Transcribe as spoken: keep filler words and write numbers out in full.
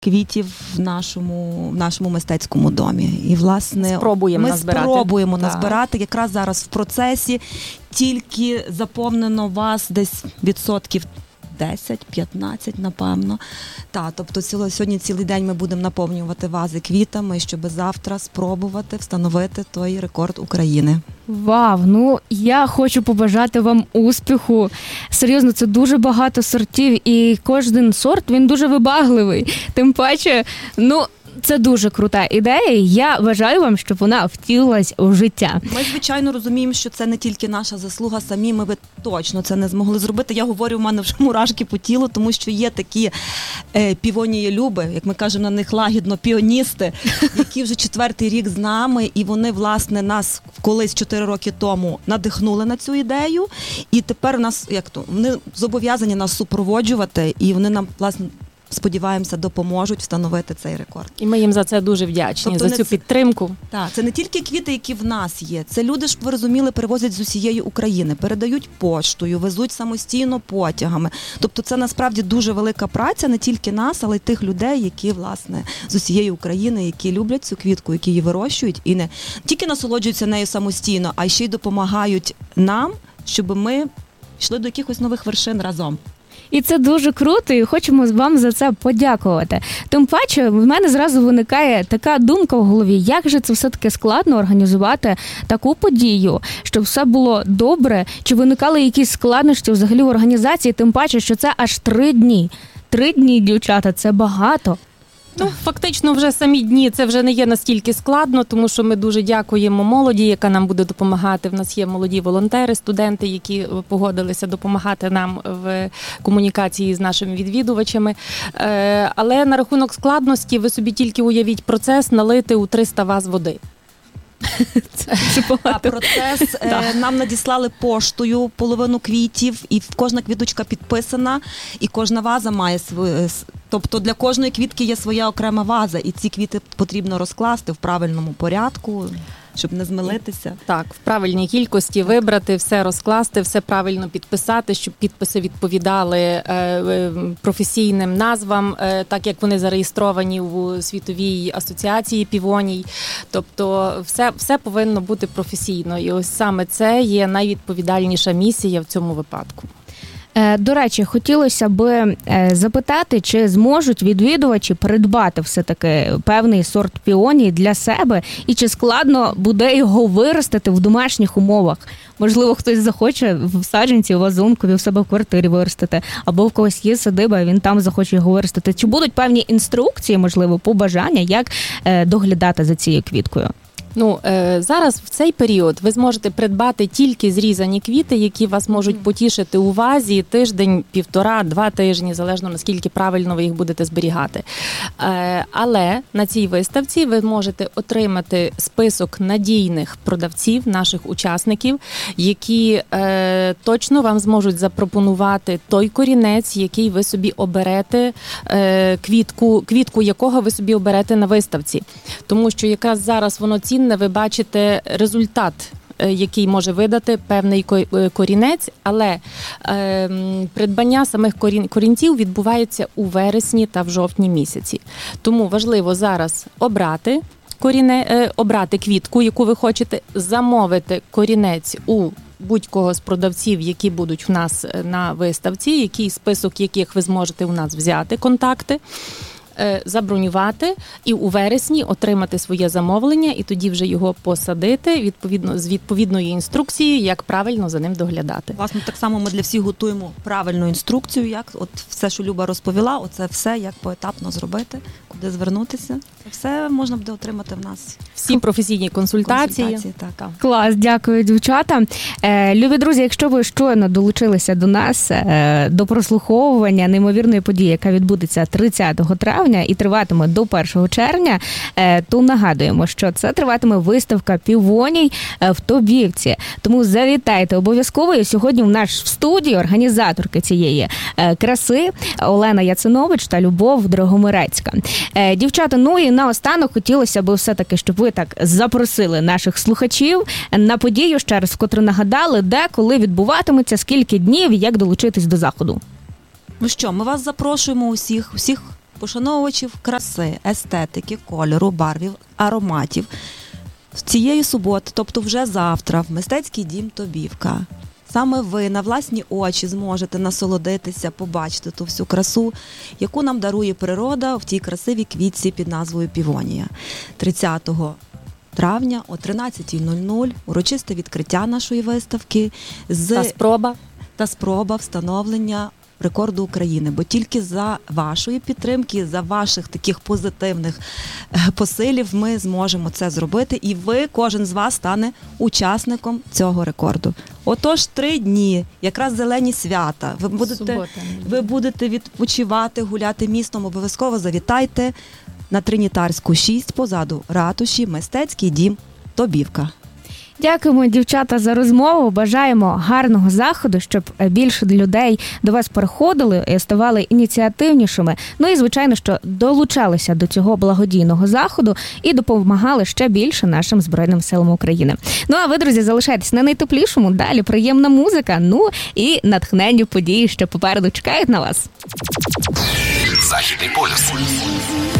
квітів в нашому, в нашому мистецькому домі. І, власне, спробуємо ми назбирати. спробуємо Так. назбирати. Якраз зараз в процесі тільки заповнено вас десь відсотків десять-п'ятнадцять, напевно. Та, тобто сьогодні цілий день ми будемо наповнювати вази квітами, щоб завтра спробувати встановити той рекорд України. Вау, ну я хочу побажати вам успіху. Серйозно, це дуже багато сортів, і кожен сорт, він дуже вибагливий. Тим паче, ну, це дуже крута ідея, і я бажаю вам, щоб вона втілилась у життя. Ми, звичайно, розуміємо, що це не тільки наша заслуга, самі ми би точно це не змогли зробити. Я говорю, в мене вже мурашки по тілу, тому що є такі е, півонієлюби, як ми кажемо на них лагідно, піоністи, які вже четвертий рік з нами, і вони, власне, нас колись чотири роки тому надихнули на цю ідею, і тепер нас, як то, вони зобов'язані нас супроводжувати, і вони нам, власне, сподіваємося, допоможуть встановити цей рекорд. І ми їм за це дуже вдячні, тобто за цю це... підтримку. Так, це не тільки квіти, які в нас є. Це люди, щоб ви розуміли, перевозять з усієї України, передають поштою, везуть самостійно потягами. Тобто це насправді дуже велика праця не тільки нас, але й тих людей, які, власне, з усієї України, які люблять цю квітку, які її вирощують і не тільки насолоджуються нею самостійно, а ще й допомагають нам, щоб ми йшли до якихось нових вершин разом. І це дуже круто, і хочемо вам за це подякувати. Тим паче, в мене зразу виникає така думка в голові, як же це все-таки складно організувати таку подію, щоб все було добре, чи виникали якісь складнощі взагалі в організації, тим паче, що це аж три дні. Три дні, дівчата, це багато. Ну, фактично, вже самі дні це вже не є настільки складно, тому що ми дуже дякуємо молоді, яка нам буде допомагати. В нас є молоді волонтери, студенти, які погодилися допомагати нам в комунікації з нашими відвідувачами. Але на рахунок складності ви собі тільки уявіть процес налити у триста ваз води. А процес е, нам надіслали поштою половину квітів, і кожна квіточка підписана, і кожна ваза має свою. Тобто для кожної квітки є своя окрема ваза, і ці квіти потрібно розкласти в правильному порядку, щоб не змилитися. Так, в правильній кількості вибрати, все розкласти, все правильно підписати, щоб підписи відповідали е, професійним назвам, е, так як вони зареєстровані у Світовій асоціації півоній. Тобто все, все повинно бути професійно. І ось саме це є найвідповідальніша місія в цьому випадку. До речі, хотілося б запитати, чи зможуть відвідувачі придбати все-таки певний сорт піоній для себе, і чи складно буде його виростити в домашніх умовах? Можливо, хтось захоче в саджанці, у вазонкові, в себе в квартирі виростити, або в когось є садиба, він там захоче його виростити. Чи будуть певні інструкції, можливо, побажання, як доглядати за цією квіткою? Ну, е, зараз в цей період ви зможете придбати тільки зрізані квіти, які вас можуть потішити у вазі тиждень, півтора, два тижні, залежно наскільки правильно ви їх будете зберігати. Е, але на цій виставці ви можете отримати список надійних продавців, наших учасників, які е, точно вам зможуть запропонувати той корінець, який ви собі оберете, е, квітку, квітку якого ви собі оберете на виставці. Тому що якраз зараз воно цінне, ви бачите результат, який може видати певний корінець, але е, придбання самих корін, корінців відбувається у вересні та в жовтні місяці. Тому важливо зараз обрати, коріне, е, обрати квітку, яку ви хочете, замовити корінець у будь-кого з продавців, які будуть в нас на виставці, який список яких ви зможете у нас взяти, контакти, забронювати і у вересні отримати своє замовлення, і тоді вже його посадити відповідно з відповідною інструкцією, як правильно за ним доглядати. Власне, так само ми для всіх готуємо правильну інструкцію, як от все, що Люба розповіла, оце все, як поетапно зробити, куди звернутися. Все можна буде отримати в нас. Всі професійні консультації. консультації так. Так. Клас, дякую, дівчата. Е, любі друзі, якщо ви щойно долучилися до нас, е, до прослуховування неймовірної події, яка відбудеться тридцятого травня і триватиме до першого червня, е, то нагадуємо, що це триватиме виставка півоній в Тобівці. Тому завітайте обов'язково. І сьогодні в наш в студії організаторки цієї е, краси Олена Яцинович та Любов Драгомирецька. Е, дівчата, ну і наостанок хотілося б все-таки, щоб ви так запросили наших слухачів на подію, ще раз вкотре нагадали, де, коли відбуватиметься, скільки днів і як долучитись до заходу. Ну що, ми вас запрошуємо усіх, усіх пошановувачів краси, естетики, кольору, барвів, ароматів. Цієї суботи, тобто вже завтра, в мистецький дім Тобівка, саме ви на власні очі зможете насолодитися, побачити ту всю красу, яку нам дарує природа в тій красивій квітці під назвою півонія. тридцятого травня о тринадцятій нуль нуль урочисте відкриття нашої виставки з Та спроба. та спроба встановлення рекорду України, бо тільки за вашої підтримки, за ваших таких позитивних посилів ми зможемо це зробити, і ви, кожен з вас, стане учасником цього рекорду. Отож, три дні, якраз зелені свята, ви будете, Субота. ви будете відпочивати, гуляти містом, обов'язково завітайте на Тринітарську шість, позаду ратуші, мистецький дім Тобівка. Дякуємо, дівчата, за розмову. Бажаємо гарного заходу, щоб більше людей до вас переходили і ставали ініціативнішими. Ну і, звичайно, що долучалися до цього благодійного заходу і допомагали ще більше нашим Збройним силам України. Ну а ви, друзі, залишайтесь на найтеплішому. Далі приємна музика, ну і натхненні події, що попереду чекають на вас. Західний полюс.